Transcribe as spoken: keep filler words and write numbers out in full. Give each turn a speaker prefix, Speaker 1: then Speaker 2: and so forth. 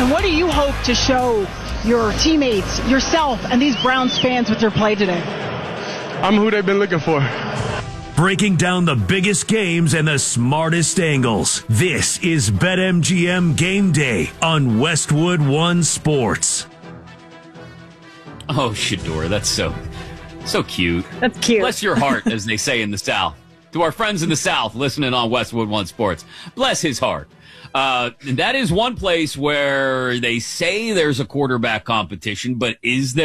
Speaker 1: And what do you hope to show your teammates, yourself, and these Browns fans with your play today?
Speaker 2: I'm who they've been looking for.
Speaker 3: Breaking down the biggest games and the smartest angles. This is BetMGM Game Day on Westwood One Sports.
Speaker 4: Oh, Shedeur, that's so, so cute.
Speaker 1: That's cute.
Speaker 4: Bless your heart, as they say in the South. To our friends in the South listening on Westwood One Sports, bless his heart. Uh, and that is one place where they say there's a quarterback competition, but is there?